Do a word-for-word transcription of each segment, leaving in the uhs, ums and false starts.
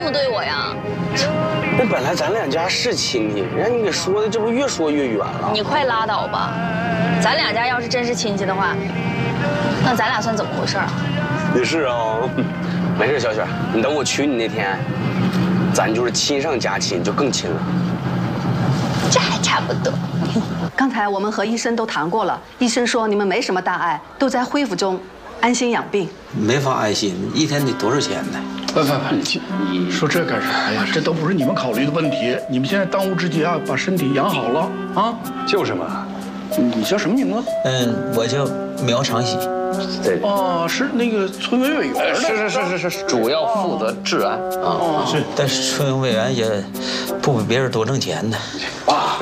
这么对我呀？ 那本来咱两家是亲戚，让你给说的，这不越说越远了。 你快拉倒吧！咱两家要是真是亲戚的话，那咱俩算怎么回事啊？ 也是啊，没事，小雪，你等我娶你那天，咱就是亲上加亲，就更亲了。 这还差不多。 刚才我们和医生都谈过了，医生说你们没什么大碍，都在恢复中，安心养病。没法安心，一天得多少钱呢？ 不不不，你你说这干啥呀？这都不是你们考虑的问题。你们现在当务之急啊，把身体养好了啊。 就是嘛。 你叫什么名字？ 嗯，我叫苗长喜。 对。哦，是那个村委委员。 是是是是是，主要负责治安啊。 是，但是村委员也不比别人多挣钱呢。 啊。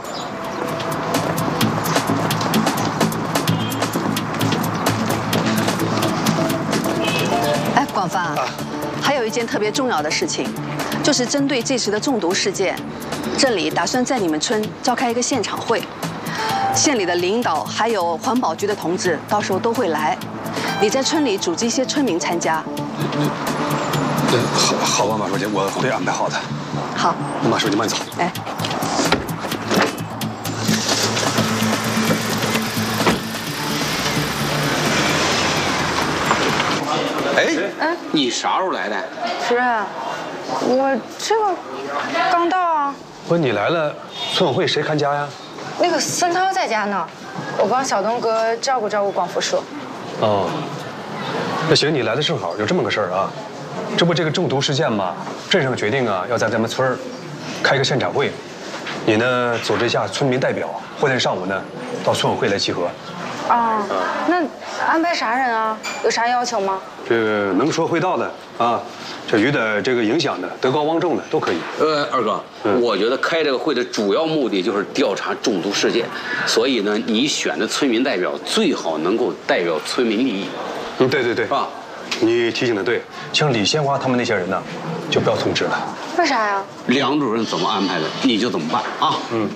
哎，广发，还有一件特别重要的事情，就是针对这次的中毒事件，这里打算在你们村召开一个现场会，县里的领导还有环保局的同志到时候都会来，你在村里组织一些村民参加。 嗯，对，好，好吧，马书记，我会安排好的。 好， 那马书记慢走。 哎。 哎，嗯，你啥时候来的？ 主任，我这个刚到啊。 不是你来了，村委会谁看家呀？ 那个孙涛在家呢，我帮小东哥照顾照顾广福叔。 哦，那行，你来的正好，有这么个事儿啊。这不这个中毒事件嘛，镇上决定啊，要在咱们村儿开一个现场会，你呢组织一下村民代表，后天上午呢到村委会来集合。 啊，那安排啥人啊？有啥要求吗？ 这个能说会道的啊，这有点这个影响的、德高望重的都可以。 呃，二哥，嗯、我觉得开这个会的主要目的就是调查中毒事件，所以呢，你选的村民代表最好能够代表村民利益。 嗯，对对对， 啊， 你提醒的对，像李鲜花他们那些人呢，就不要通知了。 为啥呀？ 梁主任怎么安排的，你就怎么办啊？嗯。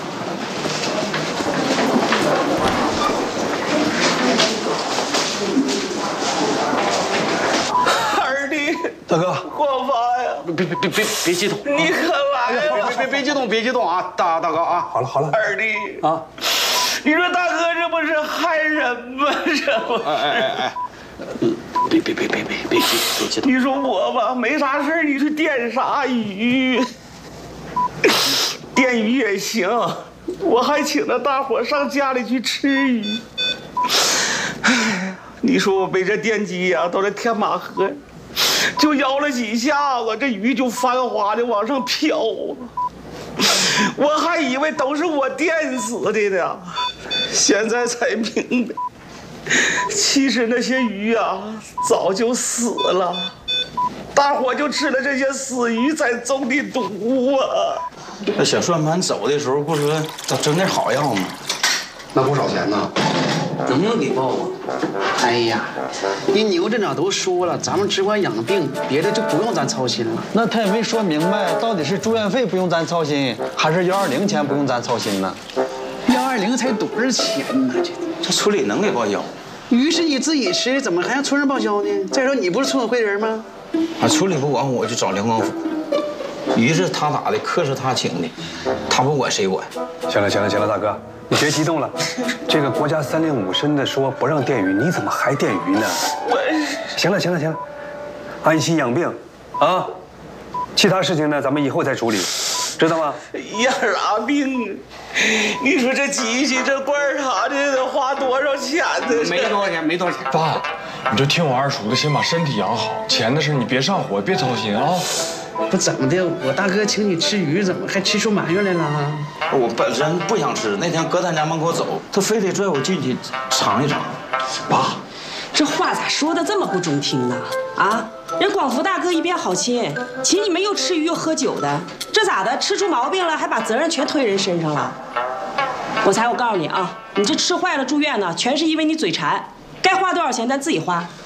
大哥， 广发呀！ 别别别别别激动！ 你可来了！ 别别别激动，别激动啊！大大哥啊！ 好了好了， 二弟啊，你说大哥这不是害人吗？这不是？哎哎哎哎， 嗯，别别别别别别激别激动！ 你说我吧，没啥事你去电啥鱼？电鱼也行，我还请着大伙上家里去吃鱼。哎，你说我被这电击呀、啊，到这天马河。就摇了几下子，这鱼就翻滑的往上飘，我还以为都是我电死的呢，现在才明白，其实那些鱼啊早就死了，大伙就吃了这些死鱼才中的毒啊。 那小算盘走的时候不说咋整点好药吗？ 那不少钱呢， 能不能给报啊？ 哎呀，人牛镇长都说了，咱们只管养病，别的就不用咱操心了。 那他也没说明白，到底是住院费不用咱操心，还是幺二零钱不用咱操心呢？ 幺二零才多少钱呢？这这村里能给报销？ 鱼是你自己吃，怎么还让村上报销呢？再说你不是村委会人吗？ 啊，村里不管我就找梁光福。鱼是他打的，客是他请的，他不管谁管？ 行了行了行了，大哥，你别激动了。这个国家三令五申的说不让电鱼，你怎么还电鱼呢？行了行了行了，安心养病，啊，其他事情呢咱们以后再处理，知道吗？ 养啥病？你说这机器这罐啥的得花多少钱呢？ 没多少钱，没多少钱。 爸，你就听我二叔的，先把身体养好，钱的事你别上火，别操心啊。 不怎么的，我大哥请你吃鱼，怎么还吃出埋怨来了？ 我本身不想吃，那天搁他家门口走，他非得拽我进去尝一尝。 爸，这话咋说的这么不中听呢？啊，人广福大哥一边好心，请你们又吃鱼又喝酒的，这咋的？吃出毛病了，还把责任全推人身上了？我才我告诉你啊，你这吃坏了住院呢，全是因为你嘴馋，该花多少钱咱自己花。